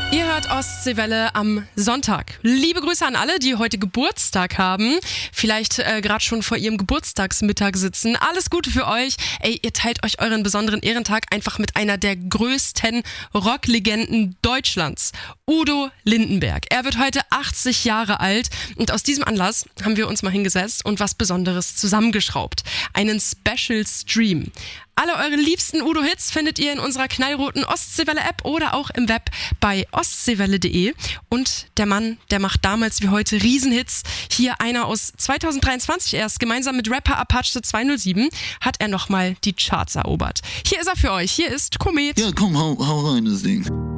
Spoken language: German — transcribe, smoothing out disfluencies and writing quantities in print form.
Ihr hört Ostseewelle am Sonntag. Liebe Grüße an alle, die heute Geburtstag haben. Vielleicht gerade schon vor ihrem Geburtstagsmittag sitzen. Alles Gute für euch. Ey, ihr teilt euch euren besonderen Ehrentag einfach mit einer der größten Rocklegenden Deutschlands. Udo Lindenberg. Er wird heute 80 Jahre alt und aus diesem Anlass haben wir uns mal hingesetzt und was Besonderes zusammengeschraubt. Einen Special Stream. Alle eure liebsten Udo-Hits findet ihr in unserer knallroten Ostseewelle-App oder auch im Web bei ostseewelle.de. Und der Mann, der macht damals wie heute Riesenhits. Hier einer aus 2023 erst. Gemeinsam mit Rapper Apache 207 hat er nochmal die Charts erobert. Hier ist er für euch. Hier ist Komet. Ja, komm, hau rein, das Ding.